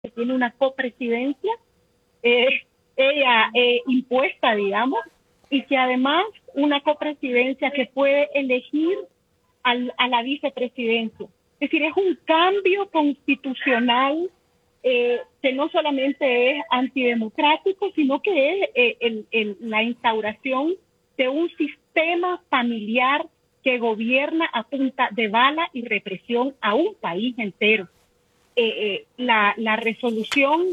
tiene una copresidencia, ella impuesta, digamos, y que además una copresidencia que puede elegir a la vicepresidencia. Es decir, es un cambio constitucional que no solamente es antidemocrático, sino que es la instauración de un sistema familiar que gobierna a punta de bala y represión a un país entero. La resolución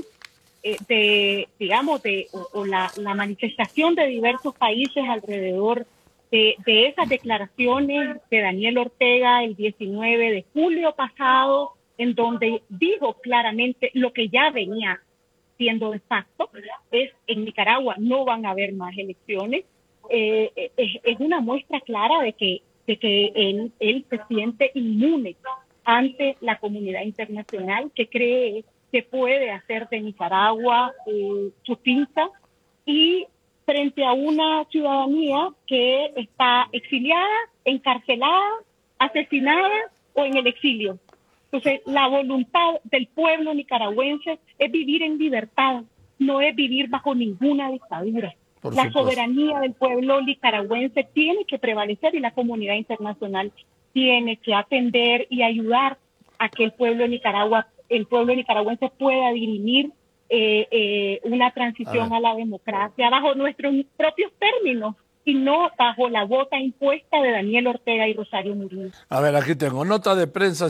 la manifestación de diversos países alrededor de esas declaraciones de Daniel Ortega el 19 de julio pasado, en donde dijo claramente lo que ya venía siendo de facto, es en Nicaragua no van a haber más elecciones. Es una muestra clara de que él se siente inmune ante la comunidad internacional, que cree que puede hacer de Nicaragua su finca, y frente a una ciudadanía que está exiliada, encarcelada, asesinada o en el exilio. Entonces, la voluntad del pueblo nicaragüense es vivir en libertad, no es vivir bajo ninguna dictadura. La soberanía del pueblo nicaragüense tiene que prevalecer, y la comunidad internacional tiene que atender y ayudar a que el pueblo nicaragüense pueda dirimir una transición a la democracia bajo nuestros propios términos y no bajo la bota impuesta de Daniel Ortega y Rosario Murillo. A ver, aquí tengo nota de prensa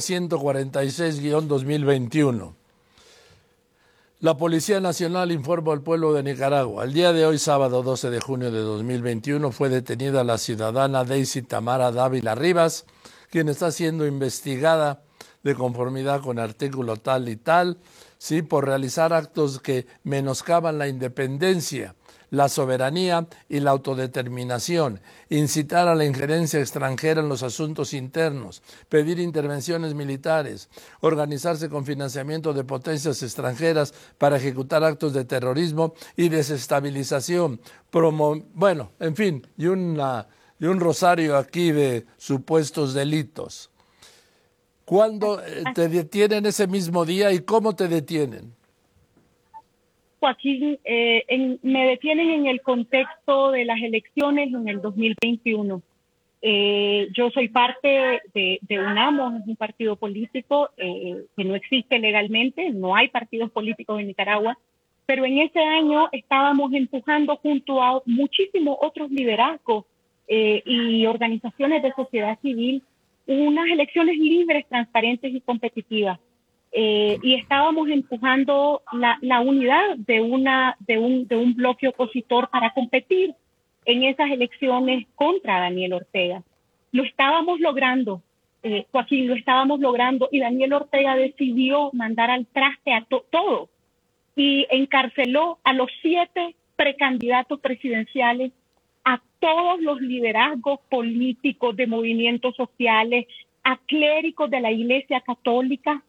146-2021. La Policía Nacional informa al pueblo de Nicaragua. El día de hoy, sábado 12 de junio de 2021, fue detenida la ciudadana Daisy Tamara Dávila Rivas, quien está siendo investigada de conformidad con artículo tal y tal, sí, por realizar actos que menoscaban la independencia, la soberanía y la autodeterminación, incitar a la injerencia extranjera en los asuntos internos, pedir intervenciones militares, organizarse con financiamiento de potencias extranjeras para ejecutar actos de terrorismo y desestabilización, bueno, en fin, y un rosario aquí de supuestos delitos. ¿Cuándo te detienen ese mismo día y cómo te detienen? Joaquín, me detienen en el contexto de las elecciones en el 2021. Yo soy parte de UNAMO, un partido político que no existe legalmente, no hay partidos políticos en Nicaragua, pero en ese año estábamos empujando junto a muchísimos otros liderazgos y organizaciones de sociedad civil unas elecciones libres, transparentes y competitivas. Y estábamos empujando la unidad de un bloque opositor para competir en esas elecciones contra Daniel Ortega. Lo estábamos logrando, Joaquín, lo estábamos logrando, y Daniel Ortega decidió mandar al traste a todo y encarceló a los 7 precandidatos presidenciales, a todos los liderazgos políticos de movimientos sociales, a clérigos de la Iglesia Católica,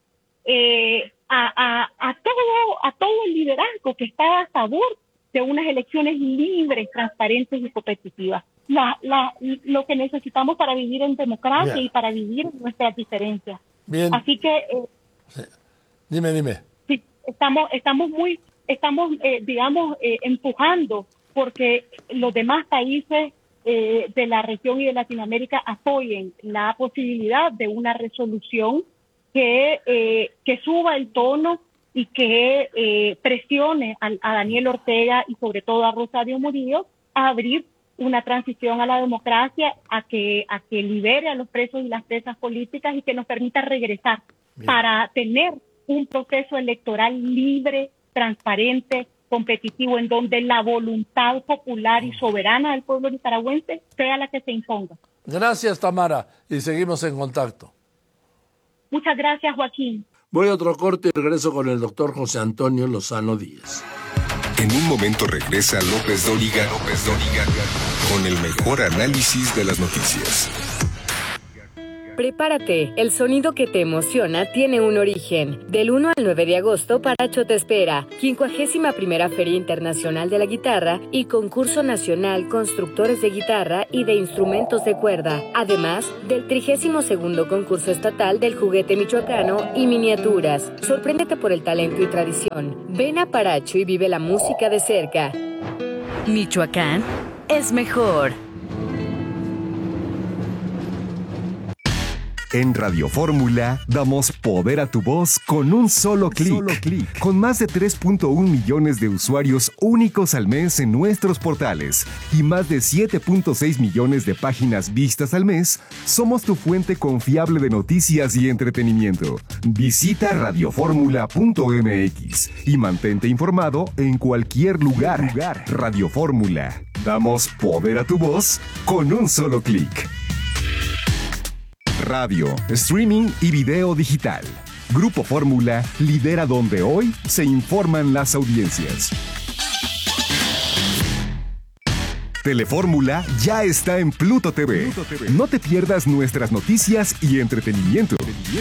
a todo el liderazgo que estaba a favor de unas elecciones libres, transparentes y competitivas. Lo que necesitamos para vivir en democracia. Bien. Y para vivir nuestras diferencias. Bien. Así que sí. Dime. Sí, estamos empujando porque los demás países de la región y de Latinoamérica apoyen la posibilidad de una resolución que suba el tono y que presione a Daniel Ortega y sobre todo a Rosario Murillo a abrir una transición a la democracia, a que libere a los presos y las presas políticas y que nos permita regresar. Bien. Para tener un proceso electoral libre, transparente, competitivo, en donde la voluntad popular y soberana del pueblo nicaragüense sea la que se imponga. Gracias, Tamara, y seguimos en contacto. Muchas gracias, Joaquín. Voy a otro corte y regreso con el doctor José Antonio Lozano Díaz. En un momento regresa López Dóriga con el mejor análisis de las noticias. Prepárate, el sonido que te emociona tiene un origen. Del 1 al 9 de agosto, Paracho te espera. 51ª Feria Internacional de la Guitarra y Concurso Nacional Constructores de Guitarra y de Instrumentos de Cuerda. Además del 32º Concurso Estatal del Juguete Michoacano y Miniaturas. Sorpréndete por el talento y tradición. Ven a Paracho y vive la música de cerca. Michoacán es mejor. En Radio Fórmula damos poder a tu voz con un solo clic. Con más de 3.1 millones de usuarios únicos al mes en nuestros portales y más de 7.6 millones de páginas vistas al mes, somos tu fuente confiable de noticias y entretenimiento. Visita radioformula.mx y mantente informado en cualquier lugar. Radio Fórmula. Damos poder a tu voz con un solo clic. Radio, streaming y video digital. Grupo Fórmula lidera donde hoy se informan las audiencias. Telefórmula ya está en Pluto TV. No te pierdas nuestras noticias y entretenimiento.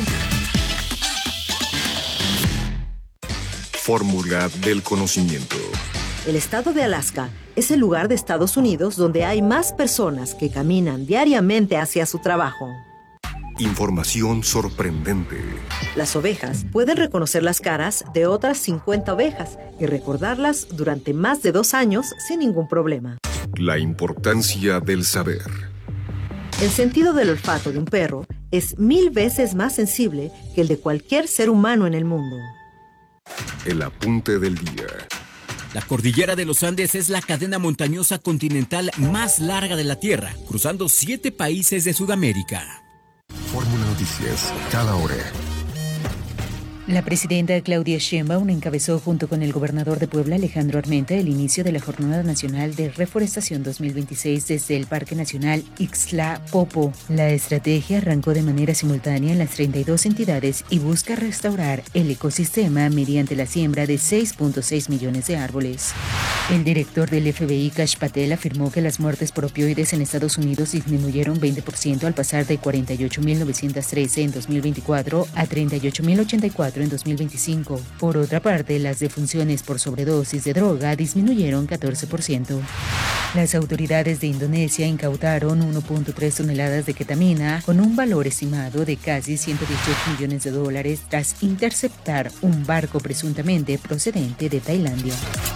Fórmula del conocimiento. El estado de Alaska es el lugar de Estados Unidos donde hay más personas que caminan diariamente hacia su trabajo. Información sorprendente. Las ovejas pueden reconocer las caras de otras 50 ovejas y recordarlas durante más de 2 años sin ningún problema. La importancia del saber. El sentido del olfato de un perro es 1000 veces más sensible que el de cualquier ser humano en el mundo. El apunte del día. La cordillera de los Andes es la cadena montañosa continental más larga de la Tierra, cruzando 7 países de Sudamérica. Fórmula Noticias, cada hora. La presidenta Claudia Sheinbaum encabezó junto con el gobernador de Puebla, Alejandro Armenta, el inicio de la Jornada Nacional de Reforestación 2026 desde el Parque Nacional Ixtla-Popo. La estrategia arrancó de manera simultánea en las 32 entidades y busca restaurar el ecosistema mediante la siembra de 6.6 millones de árboles. El director del FBI, Kash Patel, afirmó que las muertes por opioides en Estados Unidos disminuyeron 20% al pasar de 48.913 en 2024 a 38.084 en 2025. Por otra parte, las defunciones por sobredosis de droga disminuyeron 14%. Las autoridades de Indonesia incautaron 1.3 toneladas de ketamina con un valor estimado de casi $118 millones tras interceptar un barco presuntamente procedente de Tailandia.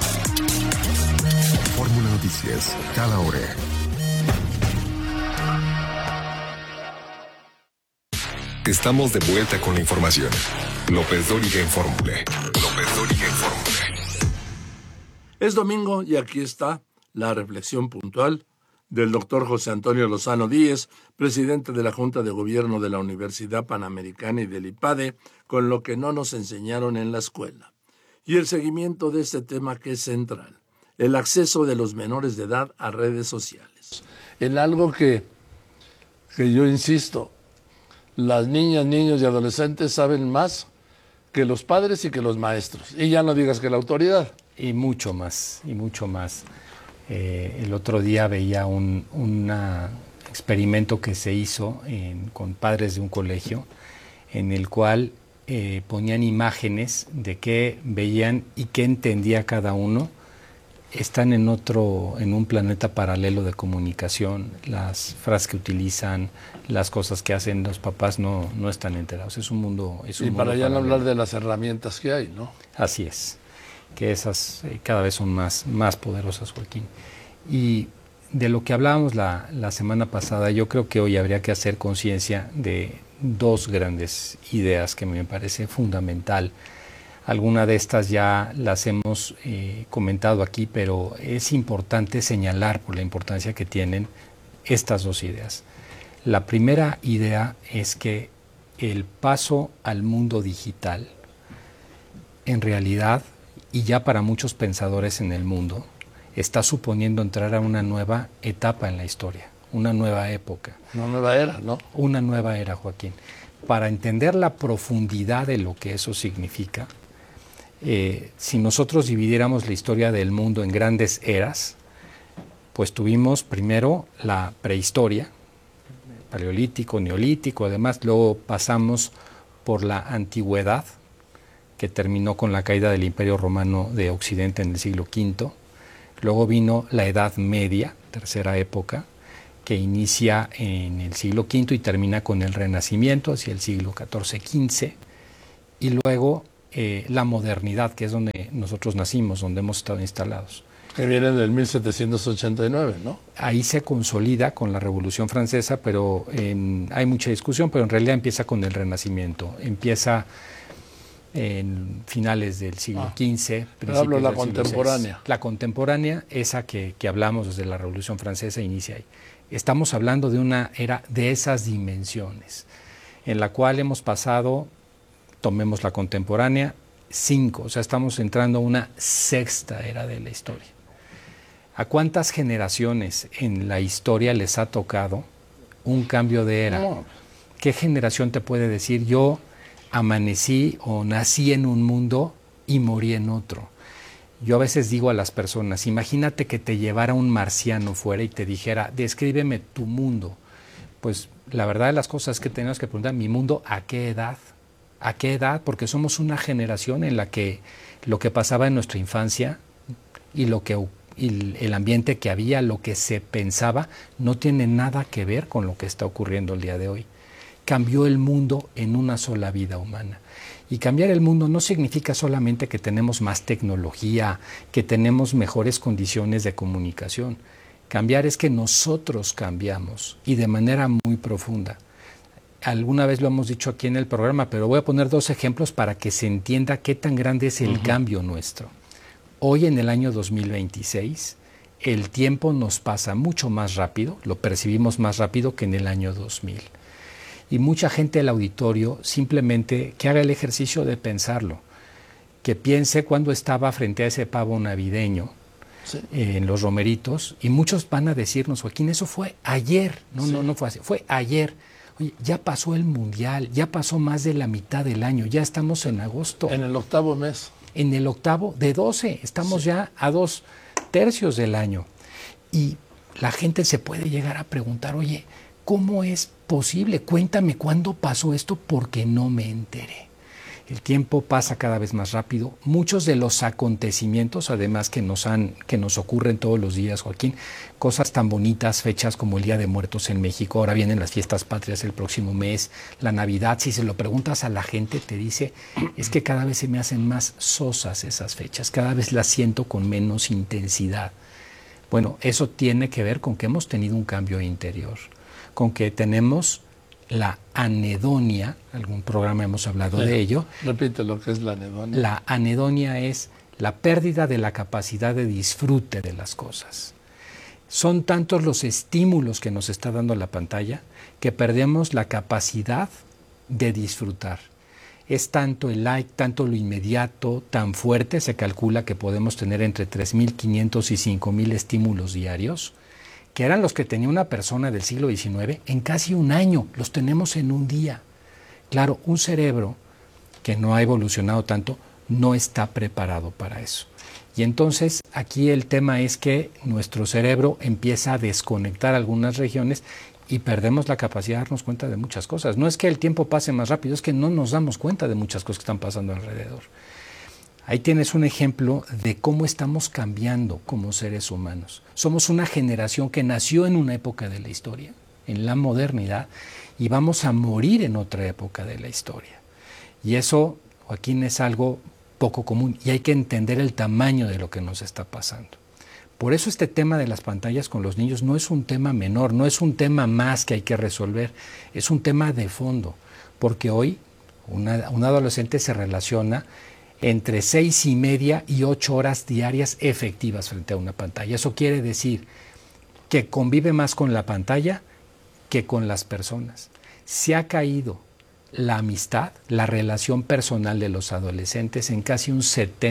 Fórmula Noticias, cada hora. Estamos de vuelta con la información. López Dóriga en Fórmula. Es domingo y aquí está la reflexión puntual del doctor José Antonio Lozano Díez, presidente de la Junta de Gobierno de la Universidad Panamericana y del IPADE, con lo que no nos enseñaron en la escuela. Y el seguimiento de este tema que es central, el acceso de los menores de edad a redes sociales. En algo que yo insisto, las niñas, niños y adolescentes saben más que los padres y que los maestros. Y ya no digas que la autoridad. Y mucho más. El otro día veía un experimento que se hizo con padres de un colegio, en el cual ponían imágenes de qué veían y qué entendía cada uno. Están en un planeta paralelo de comunicación. Las frases que utilizan, las cosas que hacen los papás no están enterados. Es un mundo y para ya no hablar de las herramientas que hay, ¿no? Así es, que esas cada vez son más poderosas, Joaquín. Y de lo que hablábamos la semana pasada, yo creo que hoy habría que hacer conciencia de 2 grandes ideas que me parece fundamental. Algunas de estas ya las hemos comentado aquí, pero es importante señalar por la importancia que tienen estas 2 ideas. La primera idea es que el paso al mundo digital, en realidad, y ya para muchos pensadores en el mundo, está suponiendo entrar a una nueva etapa en la historia, una nueva época. Una nueva era, ¿no? Una nueva era, Joaquín. Para entender la profundidad de lo que eso significa, si nosotros dividiéramos la historia del mundo en grandes eras, pues tuvimos primero la prehistoria, paleolítico, neolítico, además, luego pasamos por la antigüedad, que terminó con la caída del Imperio Romano de Occidente en el siglo V. Luego vino la Edad Media, tercera época, que inicia en el siglo V y termina con el Renacimiento, hacia el siglo XIV-XV. Y luego la modernidad, que es donde nosotros nacimos, donde hemos estado instalados. Que viene del 1789, ¿no? Ahí se consolida con la Revolución Francesa, pero hay mucha discusión, pero en realidad empieza con el Renacimiento. Empieza en finales del siglo XV, pero hablo de la contemporánea. La contemporánea, esa que hablamos desde la Revolución Francesa, inicia ahí. Estamos hablando de una era de esas dimensiones, en la cual hemos pasado, tomemos la contemporánea, 5, o sea, estamos entrando a una sexta era de la historia. ¿A cuántas generaciones en la historia les ha tocado un cambio de era? No. ¿Qué generación te puede decir yo amanecí o nací en un mundo y morí en otro? Yo a veces digo a las personas, imagínate que te llevara un marciano fuera y te dijera, descríbeme tu mundo. Pues la verdad de las cosas es que tenemos que preguntar, ¿mi mundo a qué edad? ¿A qué edad? Porque somos una generación en la que lo que pasaba en nuestra infancia y el ambiente que había, lo que se pensaba, no tiene nada que ver con lo que está ocurriendo el día de hoy. Cambió el mundo en una sola vida humana. Y cambiar el mundo no significa solamente que tenemos más tecnología, que tenemos mejores condiciones de comunicación. Cambiar es que nosotros cambiamos y de manera muy profunda. Alguna vez lo hemos dicho aquí en el programa, pero voy a poner 2 ejemplos para que se entienda qué tan grande es el cambio nuestro. Hoy en el año 2026, el tiempo nos pasa mucho más rápido, lo percibimos más rápido que en el año 2000. Y mucha gente del auditorio simplemente que haga el ejercicio de pensarlo, que piense cuando estaba frente a ese pavo navideño, sí, en los romeritos, y muchos van a decirnos, Joaquín, eso fue ayer. No fue así, fue ayer. Oye, ya pasó el Mundial, ya pasó más de la mitad del año, ya estamos en agosto. En el 8º mes. En el 8º de 12, estamos ya a 2/3 del año. Y la gente se puede llegar a preguntar, oye, ¿cómo es posible? Cuéntame cuándo pasó esto porque no me enteré. El tiempo pasa cada vez más rápido. Muchos de los acontecimientos, además, que nos ocurren todos los días, Joaquín, cosas tan bonitas, fechas como el Día de Muertos en México, ahora vienen las fiestas patrias el próximo mes, la Navidad, si se lo preguntas a la gente te dice, es que cada vez se me hacen más sosas esas fechas, cada vez las siento con menos intensidad. Bueno, eso tiene que ver con que hemos tenido un cambio interior, con que tenemos la anedonia, algún programa hemos hablado de ello. Repite lo que es la anedonia. La anedonia es la pérdida de la capacidad de disfrute de las cosas. Son tantos los estímulos que nos está dando la pantalla que perdemos la capacidad de disfrutar. Es tanto el like, tanto lo inmediato, tan fuerte, se calcula que podemos tener entre 3.500 y 5.000 estímulos diarios, que eran los que tenía una persona del siglo XIX en casi un año, los tenemos en un día. Claro, un cerebro que no ha evolucionado tanto no está preparado para eso. Y entonces aquí el tema es que nuestro cerebro empieza a desconectar algunas regiones y perdemos la capacidad de darnos cuenta de muchas cosas. No es que el tiempo pase más rápido, es que no nos damos cuenta de muchas cosas que están pasando alrededor. Ahí tienes un ejemplo de cómo estamos cambiando como seres humanos. Somos una generación que nació en una época de la historia, en la modernidad, y vamos a morir en otra época de la historia. Y eso, Joaquín, es algo poco común y hay que entender el tamaño de lo que nos está pasando. Por eso este tema de las pantallas con los niños no es un tema menor, no es un tema más que hay que resolver, es un tema de fondo, porque hoy un adolescente se relaciona entre 6:30 y 8 horas diarias efectivas frente a una pantalla. Eso quiere decir que convive más con la pantalla que con las personas. Se ha caído la amistad, la relación personal de los adolescentes en casi un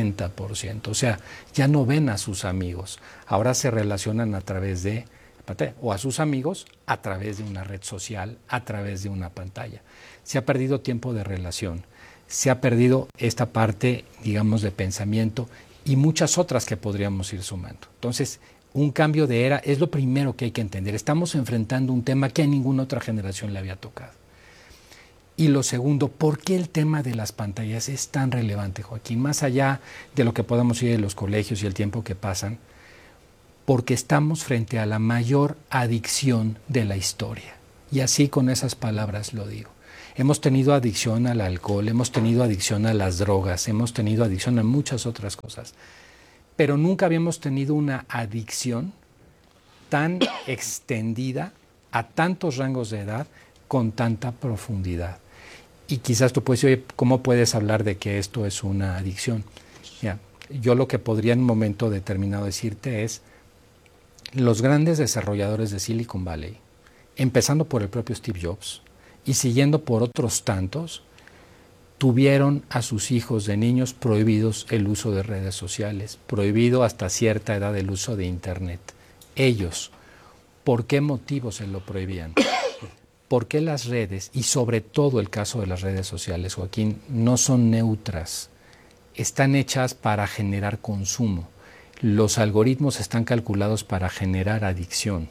70%. O sea, ya no ven a sus amigos. Ahora se relacionan a través de pantalla, o a sus amigos a través de una red social, a través de una pantalla. Se ha perdido tiempo de relación. Se ha perdido esta parte, digamos, de pensamiento y muchas otras que podríamos ir sumando. Entonces, un cambio de era es lo primero que hay que entender. Estamos enfrentando un tema que a ninguna otra generación le había tocado. Y lo segundo, ¿por qué el tema de las pantallas es tan relevante, Joaquín? Más allá de lo que podamos ir de los colegios y el tiempo que pasan, porque estamos frente a la mayor adicción de la historia. Y así con esas palabras lo digo. Hemos tenido adicción al alcohol, hemos tenido adicción a las drogas, hemos tenido adicción a muchas otras cosas. Pero nunca habíamos tenido una adicción tan extendida a tantos rangos de edad con tanta profundidad. Y quizás tú puedes decir, oye, ¿cómo puedes hablar de que esto es una adicción? Ya, yo lo que podría en un momento determinado decirte es, los grandes desarrolladores de Silicon Valley, empezando por el propio Steve Jobs y siguiendo por otros tantos, tuvieron a sus hijos de niños prohibidos el uso de redes sociales, prohibido hasta cierta edad el uso de Internet. Ellos, ¿por qué motivo se lo prohibían? Porque las redes, y sobre todo el caso de las redes sociales, Joaquín, no son neutras, están hechas para generar consumo. Los algoritmos están calculados para generar adicción.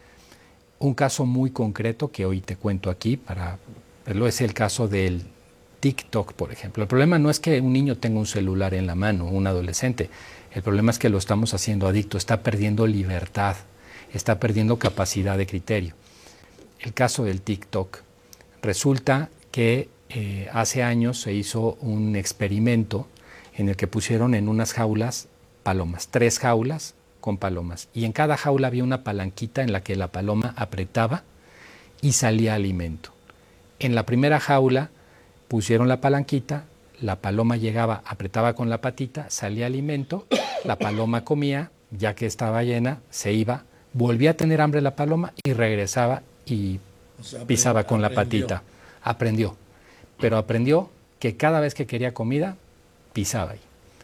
Un caso muy concreto que hoy te cuento aquí, para verlo, es el caso del TikTok, por ejemplo. El problema no es que un niño tenga un celular en la mano, un adolescente. El problema es que lo estamos haciendo adicto, está perdiendo libertad, está perdiendo capacidad de criterio. El caso del TikTok. Resulta que hace años se hizo un experimento en el que pusieron en unas jaulas palomas, 3 jaulas con palomas. Y en cada jaula había una palanquita en la que la paloma apretaba y salía alimento. En la primera jaula pusieron la palanquita, la paloma llegaba, apretaba con la patita, salía alimento, la paloma comía, ya que estaba llena, se iba, volvía a tener hambre la paloma y regresaba y pisaba con la patita. Aprendió, pero aprendió que cada vez que quería comida, pisaba ahí.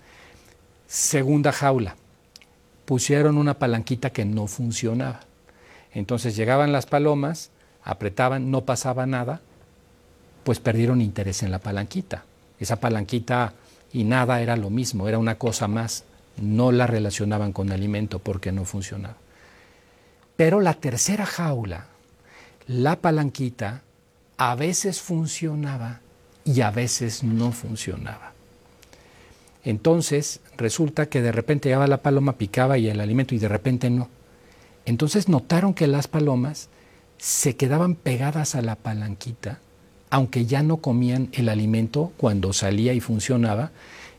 Segunda jaula, pusieron una palanquita que no funcionaba. Entonces llegaban las palomas, apretaban, no pasaba nada, pues perdieron interés en la palanquita. Esa palanquita y nada era lo mismo, era una cosa más. No la relacionaban con alimento porque no funcionaba. Pero la tercera jaula, la palanquita, a veces funcionaba y a veces no funcionaba. Entonces resulta que de repente llegaba la paloma, picaba y el alimento y de repente no. Entonces notaron que las palomas se quedaban pegadas a la palanquita, aunque ya no comían el alimento cuando salía y funcionaba,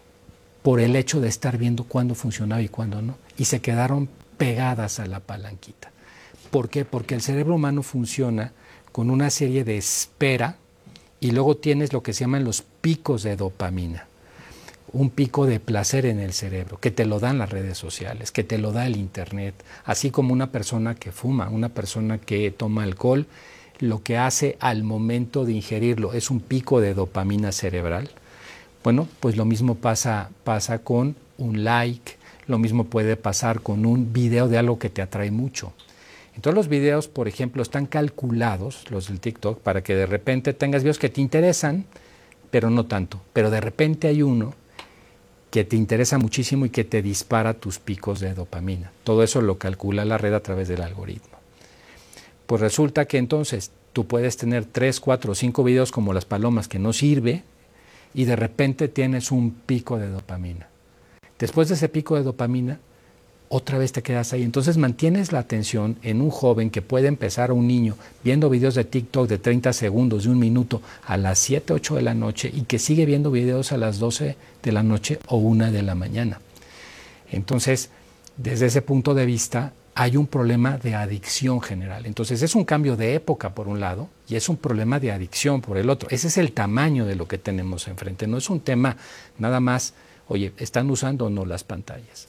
por el hecho de estar viendo cuándo funcionaba y cuándo no. Y se quedaron pegadas a la palanquita. ¿Por qué? Porque el cerebro humano funciona con una serie de espera y luego tienes lo que se llaman los picos de dopamina. Un pico de placer en el cerebro, que te lo dan las redes sociales, que te lo da el Internet, así como una persona que fuma, una persona que toma alcohol, lo que hace al momento de ingerirlo es un pico de dopamina cerebral. Bueno, pues lo mismo pasa con un like, lo mismo puede pasar con un video de algo que te atrae mucho. Entonces los videos, por ejemplo, están calculados, los del TikTok, para que de repente tengas videos que te interesan, pero no tanto. Pero de repente hay uno que te interesa muchísimo y que te dispara tus picos de dopamina. Todo eso lo calcula la red a través del algoritmo. Pues resulta que entonces tú puedes tener 3, 4 o 5 videos como las palomas que no sirve y de repente tienes un pico de dopamina. Después de ese pico de dopamina, otra vez te quedas ahí. Entonces mantienes la atención en un joven que puede empezar, un niño, viendo videos de TikTok de 30 segundos, de 1 minuto, a las 7, 8 de la noche y que sigue viendo videos a las 12 de la noche o 1 de la mañana. Entonces, desde ese punto de vista, hay un problema de adicción general. Entonces, es un cambio de época por un lado y es un problema de adicción por el otro. Ese es el tamaño de lo que tenemos enfrente. No es un tema nada más, oye, ¿están usando o no las pantallas?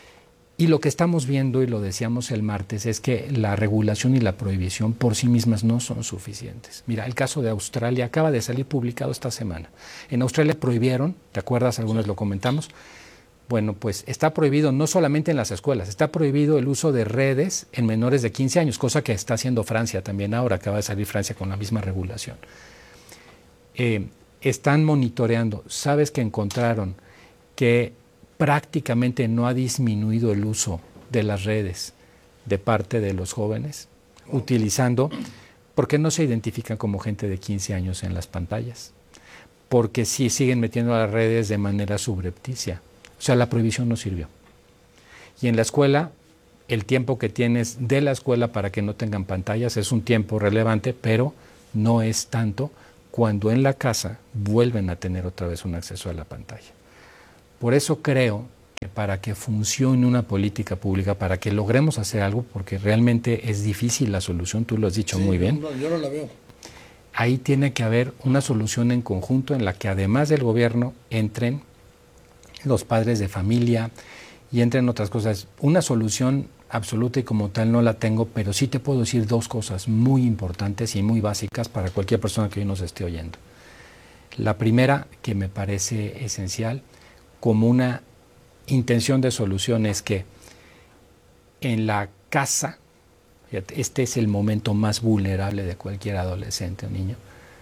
Y lo que estamos viendo, y lo decíamos el martes, es que la regulación y la prohibición por sí mismas no son suficientes. Mira, el caso de Australia acaba de salir publicado esta semana. En Australia prohibieron, ¿te acuerdas? Algunos lo comentamos. Bueno, pues está prohibido no solamente en las escuelas, está prohibido el uso de redes en menores de 15 años, cosa que está haciendo Francia también ahora, acaba de salir Francia con la misma regulación. Están monitoreando, sabes que encontraron que prácticamente no ha disminuido el uso de las redes de parte de los jóvenes, utilizando, porque no se identifican como gente de 15 años en las pantallas, porque sí siguen metiendo a las redes de manera subrepticia. O sea, la prohibición no sirvió. Y en la escuela, el tiempo que tienes de la escuela para que no tengan pantallas es un tiempo relevante, pero no es tanto cuando en la casa vuelven a tener otra vez un acceso a la pantalla. Por eso creo que para que funcione una política pública, para que logremos hacer algo, porque realmente es difícil la solución, tú lo has dicho muy bien. No, yo no la veo. Ahí tiene que haber una solución en conjunto en la que además del gobierno entren los padres de familia y entren otras cosas. Una solución absoluta y como tal no la tengo, pero sí te puedo decir dos cosas muy importantes y muy básicas para cualquier persona que hoy nos esté oyendo. La primera, que me parece esencial, como una intención de solución, es que en la casa, este es el momento más vulnerable de cualquier adolescente o niño,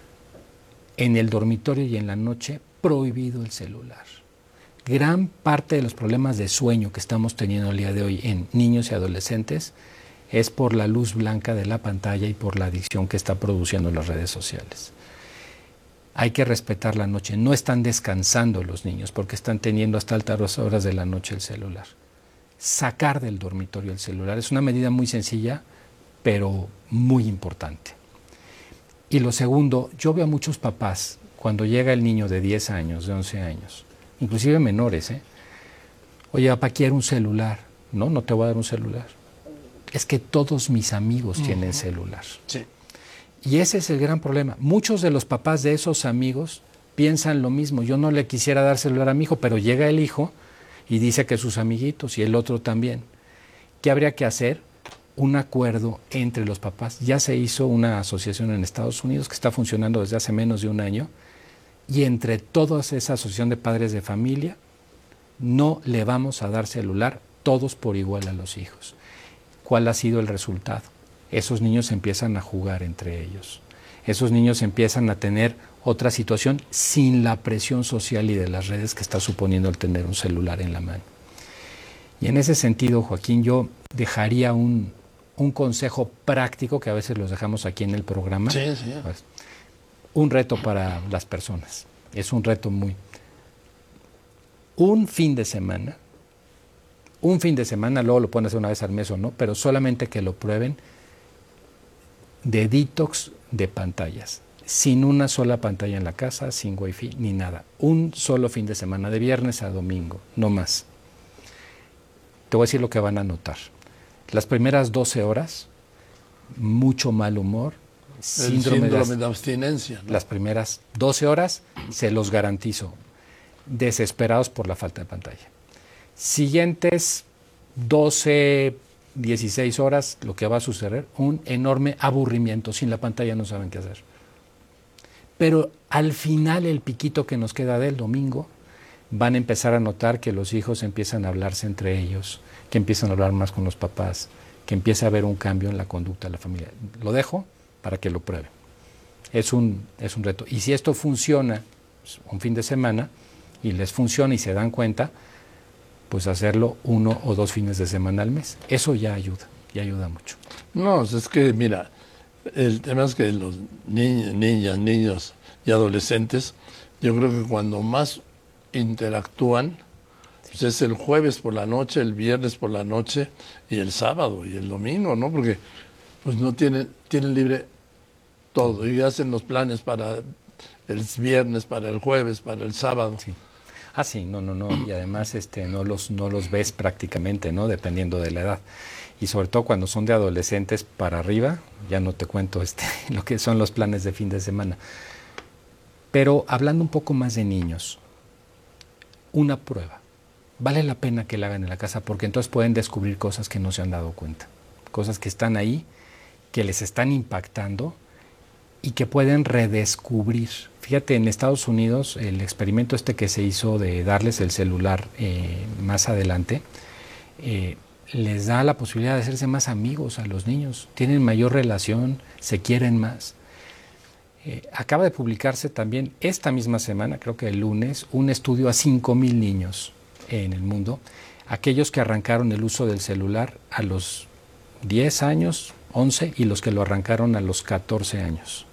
en el dormitorio y en la noche, prohibido el celular. Gran parte de los problemas de sueño que estamos teniendo el día de hoy en niños y adolescentes es por la luz blanca de la pantalla y por la adicción que está produciendo las redes sociales. Hay que respetar la noche. No están descansando los niños porque están teniendo hasta altas horas de la noche el celular. Sacar del dormitorio el celular es una medida muy sencilla, pero muy importante. Y lo segundo, yo veo a muchos papás, cuando llega el niño de 10 años, de 11 años, inclusive menores, oye, papá, quiero un celular. No, no te voy a dar un celular. Es que todos mis amigos tienen celular. Sí. Y ese es el gran problema. Muchos de los papás de esos amigos piensan lo mismo. Yo no le quisiera dar celular a mi hijo, pero llega el hijo y dice que sus amiguitos y el otro también. ¿Qué habría que hacer? Un acuerdo entre los papás. Ya se hizo una asociación en Estados Unidos que está funcionando desde hace menos de un año, y entre todas esa asociación de padres de familia no le vamos a dar celular todos por igual a los hijos. ¿Cuál ha sido el resultado? Esos niños empiezan a jugar entre ellos. Esos niños empiezan a tener otra situación sin la presión social y de las redes que está suponiendo el tener un celular en la mano. Y en ese sentido, Joaquín, yo dejaría un consejo práctico que a veces los dejamos aquí en el programa. Sí, sí. Pues, un reto para las personas. Es un reto muy... Un fin de semana, luego lo pueden hacer una vez al mes o no, pero solamente que lo prueben, de detox de pantallas, sin una sola pantalla en la casa, sin wifi ni nada. Un solo fin de semana, de viernes a domingo, no más. Te voy a decir lo que van a notar. Las primeras 12 horas, mucho mal humor, síndrome de abstinencia, ¿no? Las primeras 12 horas, se los garantizo, desesperados por la falta de pantalla. Siguientes 12, 16 horas, lo que va a suceder, un enorme aburrimiento. Sin la pantalla no saben qué hacer. Pero al final, el piquito que nos queda del domingo, van a empezar a notar que los hijos empiezan a hablarse entre ellos, que empiezan a hablar más con los papás, que empieza a haber un cambio en la conducta de la familia. Lo dejo para que lo prueben. Es un reto. Y si esto funciona un fin de semana y les funciona y se dan cuenta, pues hacerlo 1 o 2 fines de semana al mes. Eso ya ayuda mucho. No, es que mira, el tema es que los niños y adolescentes, yo creo que cuando más interactúan, pues es el jueves por la noche, el viernes por la noche y el sábado y el domingo, ¿no? Porque pues no tienen libre todo y hacen los planes para el viernes, para el jueves, para el sábado. Sí. Ah, sí, no. Y además no los ves prácticamente, ¿no? Dependiendo de la edad. Y sobre todo cuando son de adolescentes para arriba, ya no te cuento lo que son los planes de fin de semana. Pero hablando un poco más de niños, una prueba. Vale la pena que la hagan en la casa porque entonces pueden descubrir cosas que no se han dado cuenta. Cosas que están ahí, que les están impactando y que pueden redescubrir. Fíjate, en Estados Unidos, el experimento que se hizo de darles el celular más adelante, les da la posibilidad de hacerse más amigos a los niños. Tienen mayor relación, se quieren más. Acaba de publicarse también esta misma semana, creo que el lunes, un estudio a 5,000 niños en el mundo, aquellos que arrancaron el uso del celular a los 10 años, 11, y los que lo arrancaron a los 14 años.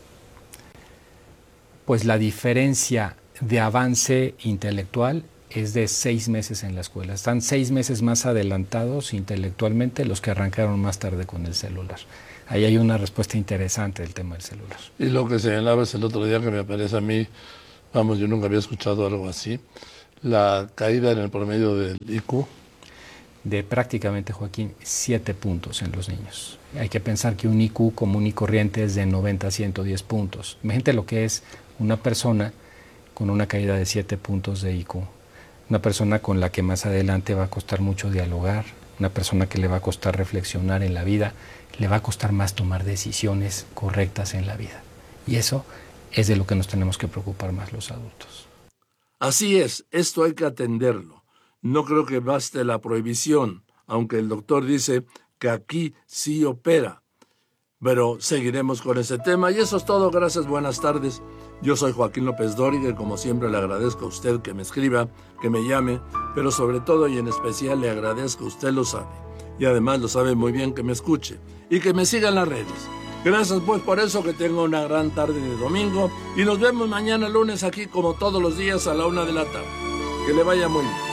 Pues la diferencia de avance intelectual es de 6 meses en la escuela. Están 6 meses más adelantados intelectualmente los que arrancaron más tarde con el celular. Ahí hay una respuesta interesante del tema del celular. Y lo que señalabas el otro día, que me parece a mí, vamos, yo nunca había escuchado algo así, la caída en el promedio del IQ. De prácticamente, Joaquín, 7 puntos en los niños. Hay que pensar que un IQ común y corriente es de 90 a 110 puntos. Imagínate lo que es una persona con una caída de 7 puntos de IQ. Una persona con la que más adelante va a costar mucho dialogar, una persona que le va a costar reflexionar en la vida, le va a costar más tomar decisiones correctas en la vida. Y eso es de lo que nos tenemos que preocupar más los adultos. Así es, esto hay que atenderlo. No creo que baste la prohibición, aunque el doctor dice que aquí sí opera. Pero seguiremos con ese tema y eso es todo. Gracias, buenas tardes. Yo soy Joaquín López Dóriga y como siempre le agradezco a usted que me escriba, que me llame, pero sobre todo y en especial le agradezco, usted lo sabe. Y además lo sabe muy bien, que me escuche y que me siga en las redes. Gracias pues por eso, que tenga una gran tarde de domingo y nos vemos mañana lunes aquí como todos los días a la 1 de la tarde. Que le vaya muy bien.